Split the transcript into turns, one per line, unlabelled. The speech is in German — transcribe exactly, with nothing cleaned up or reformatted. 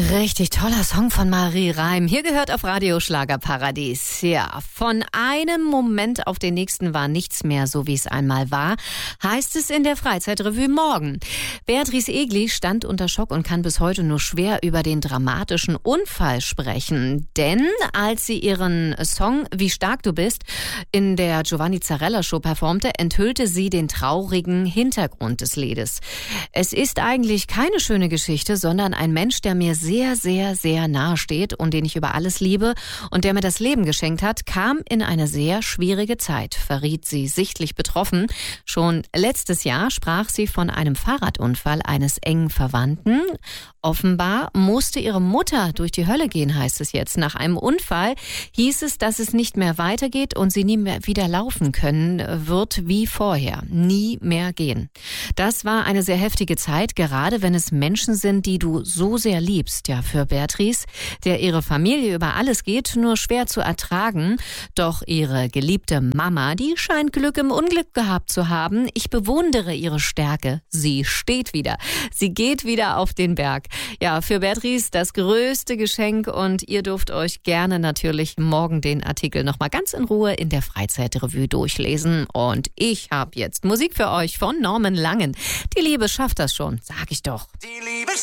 Richtig toller Song von Marie Reim. Hier gehört auf Radio Schlagerparadies. Ja, von einem Moment auf den nächsten war nichts mehr so, wie es einmal war, heißt es in der Freizeitrevue morgen. Beatrice Egli stand unter Schock und kann bis heute nur schwer über den dramatischen Unfall sprechen. Denn als sie ihren Song Wie stark du bist in der Giovanni Zarella Show performte, enthüllte sie den traurigen Hintergrund des Liedes. Es ist eigentlich keine schöne Geschichte, sondern ein Mensch, der mir sehr, sehr, sehr nahe steht und den ich über alles liebe und der mir das Leben geschenkt hat, kam in eine sehr schwierige Zeit, verriet sie sichtlich betroffen. Schon letztes Jahr sprach sie von einem Fahrradunfall eines engen Verwandten. Offenbar musste ihre Mutter durch die Hölle gehen, heißt es jetzt. Nach einem Unfall hieß es, dass es nicht mehr weitergeht und sie nie mehr wieder laufen können wird wie vorher. Nie mehr gehen. Das war eine sehr heftige Zeit, gerade wenn es Menschen sind, die du so sehr liebst. Ja, für Beatrice, der ihre Familie über alles geht, nur schwer zu ertragen. Doch ihre geliebte Mama, die scheint Glück im Unglück gehabt zu haben. Ich bewundere ihre Stärke. Sie steht wieder. Sie geht wieder auf den Berg. Ja, für Beatrice das größte Geschenk und ihr dürft euch gerne natürlich morgen den Artikel nochmal ganz in Ruhe in der Freizeitrevue durchlesen. Und ich habe jetzt Musik für euch von Norman Langen. Die Liebe schafft das schon, sag ich doch.
Die Liebe